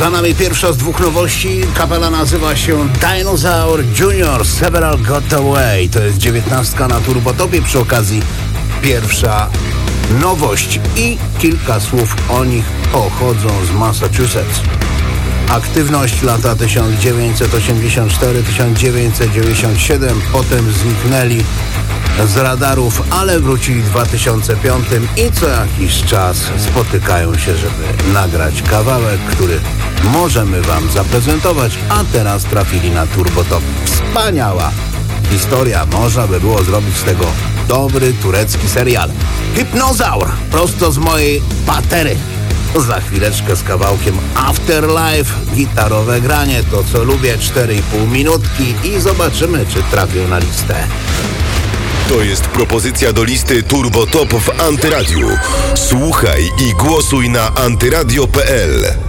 Za nami pierwsza z dwóch nowości. Kapela nazywa się Dinosaur Junior Several Got Away. To jest 19 na Turbotopie. Przy okazji pierwsza nowość i kilka słów o nich pochodzą z Massachusetts. Aktywność lata 1984-1997, potem zniknęli z radarów, ale wrócili w 2005 i co jakiś czas spotykają się, żeby nagrać kawałek, który możemy wam zaprezentować, a teraz trafili na Turbotop. Wspaniała historia, można by było zrobić z tego dobry turecki serial. Hipnozaur, prosto z mojej patery. Za chwileczkę z kawałkiem Afterlife, gitarowe granie, to co lubię, 4,5 minutki i zobaczymy, czy trafią na listę. To jest propozycja do listy Turbo Top w Antyradiu. Słuchaj i głosuj na antyradio.pl.